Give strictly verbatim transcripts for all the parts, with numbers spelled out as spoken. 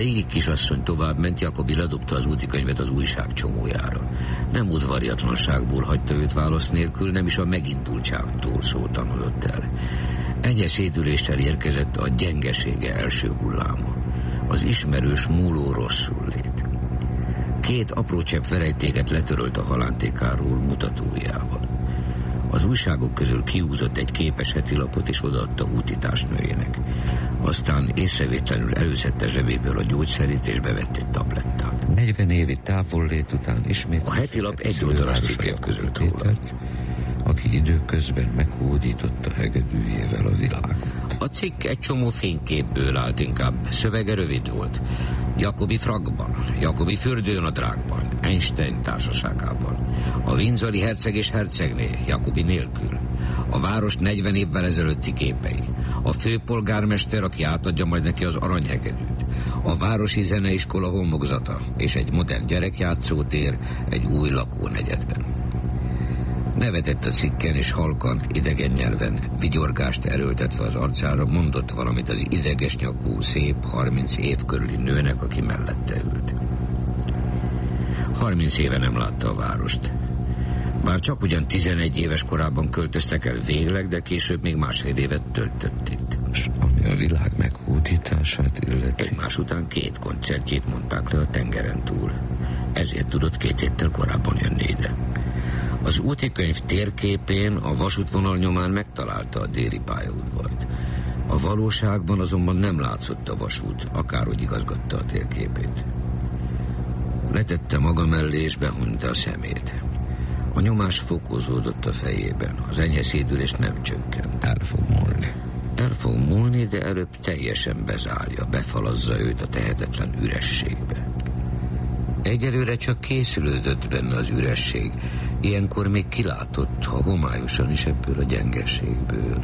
Régi kisasszony tovább ment, Jakobi ledobta az útikönyvet az újság csomójára. Nem udvariatlanságból hagyta őt válasz nélkül, nem is a megindultságtól szótanodott el. Egyes édüléssel érkezett a gyengesége első hulláma. Az ismerős múló rosszullét. Két apró csepp verejtéket letörölt a halántékáról mutatójával. Az újságok közül kihúzott egy képes hetilapot és odaadta útitársnőjének. Aztán észrevétlenül előszedte zsebéből a gyógyszerét és bevett egy tablettát. negyven évi távollét után ismét... A hetilap egy oldalas cikket közölt róla. Aki időközben meghódította hegedűjével a világot. A cikk egy csomó fényképből állt inkább, szövege rövid volt. Jakobi frakban, Jakobi fürdőnadrágban, Einstein társaságában. A windsori herceg és hercegné, Jakobi nélkül. A város negyven évvel ezelőtti képei. A főpolgármester, aki átadja majd neki az aranyhegedűt. A városi zeneiskola homlokzata és egy modern gyerekjátszótér egy új lakónegyedben. Nevetett a cikken, és halkan, idegen nyelven, vigyorgást erőltetve az arcára mondott valamit az ideges nyakú, szép, harminc év körüli nőnek, aki mellette ült. Harminc éve nem látta a várost. Bár csak ugyan tizenegy éves korában költöztek el végleg, de később még másfél évet töltött itt. És ami a világ meghódítását illeti. Egymás után két koncertjét mondták le a tengeren túl. Ezért tudott két héttel korábban jönni ide. Az útikönyv térképén a vasútvonal nyomán megtalálta a déli pályaudvart. A valóságban azonban nem látszott a vasút, akárhogy igazgatta a térképét. Letette maga mellé és behunyta a szemét. A nyomás fokozódott a fejében, az enyhe szédülés nem csökkent. El fog múlni. El fog múlni, de előbb teljesen bezárja, befalazza őt a tehetetlen ürességbe. Egyelőre csak készülődött benne az üresség, ilyenkor még kilátott, ha homályosan is ebből a gyengeségből.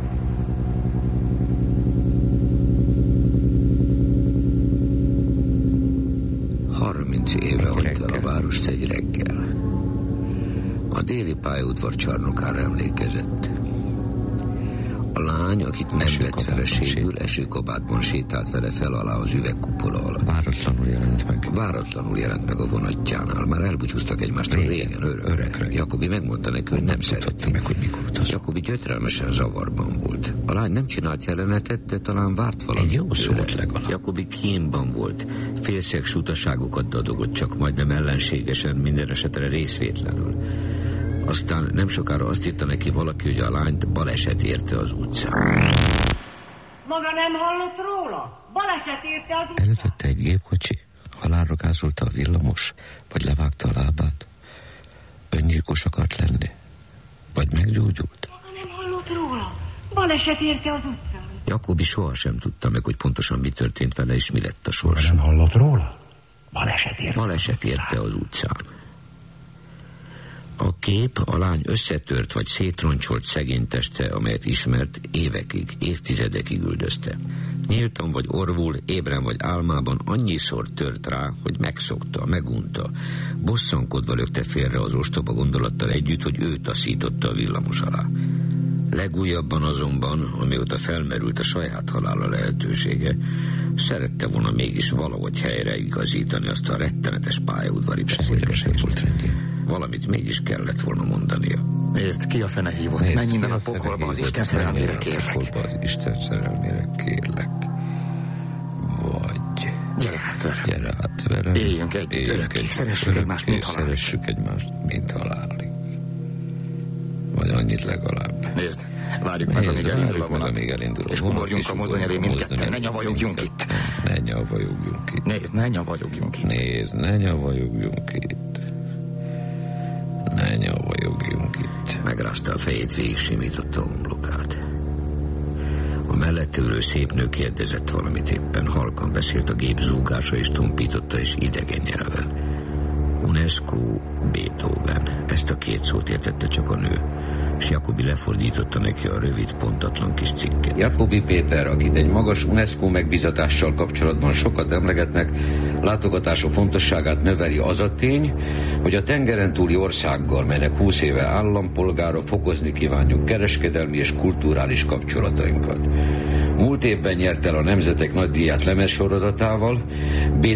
Harminc éve hagyta el a várost egy reggel. A déli pályaudvar csarnokára emlékezett. A lány, akit nem vett feleségül, esőkabátban sétált vele fel alá az üvegkupola alatt. Váratlanul jelent meg. Váratlanul jelent meg a vonatjánál. Már elbúcsúztak egymástól régen, örökre. örökre. Jakobi megmondta neki, hogy nem szereti. Meg, hogy mikor utaz. Jakobi gyötrelmesen zavarban volt. A lány nem csinált jelenetet, de talán várt valamit. Egy jó szót legalább. Jakobi kínban volt. Félszegs utaságokat dadogott, csak majdnem ellenségesen, minden esetre részvétlenül. Aztán nem sokára azt írta neki valaki, hogy a lányt baleset érte az utcán. Maga nem hallott róla? Baleset érte az utcán. Elütötte egy gépkocsi, halálra gázolta a villamos, vagy levágta a lábát. Öngyilkos akart lenni, vagy meggyógyult. Maga nem hallott róla? Baleset érte az utcán. Jakobi sohasem tudta meg, hogy pontosan mi történt vele, és mi lett a sorsa. Nem hallott róla? Baleset érte, Baleset érte az utcán. A kép a lány összetört vagy szétroncsolt szegény teste, amelyet ismert, évekig, évtizedekig üldözte. Nyíltan vagy orvul, ébren vagy álmában annyiszor tört rá, hogy megszokta, megunta. Bosszankodva lökte félre az ostoba gondolattal együtt, hogy ő taszította a villamos alá. Legújabban azonban, amióta felmerült a saját halála lehetősége, szerette volna mégis valahogy helyreigazítani azt a rettenetes pályaudvari beszélgetést. Valamit mégis kellett volna mondania. Nézd, ki a fene hívott? Nézd, menj innen a pokolba, az Isten szerelmére kérlek. Pokolba, az Isten szerelmére kérlek. Vagy... Gyere hát velem. Gyere hát velem. Éljünk együtt örökké. Szeressük egymást, mint halálig. Szeressük egymást, mint halálig. Vagy annyit legalább. Nézd, várjuk meg, amíg elindul a vonat. És ugorjunk a mozdony elé mindketten. Ne nyavajogjunk itt. Ne nyavajogjunk itt. Nézd, ne nyavajogjunk itt. Nézd, ne nyavajogjunk itt. Ne nyavajogjunk itt. Megrázta a fejét, végig simította a homlokát. A mellette ülő szép nő kérdezett valamit éppen, halkan beszélt, a gép zúgása és tompította, és idegen nyelven. UNESCO, Beethoven. Ezt a két szót értette csak a nő, és Jakobi lefordította neki a rövid, pontatlan kis cikket. Jakobi Péter, akit egy magas UNESCO megbizatással kapcsolatban sokat emlegetnek, látogatása fontosságát növeli az a tény, hogy a tengeren túli országgal, melynek húsz éve állampolgára, fokozni kívánjuk kereskedelmi és kulturális kapcsolatainkat. Múlt évben nyert el a Nemzetek Nagydíját lemezsorozatával,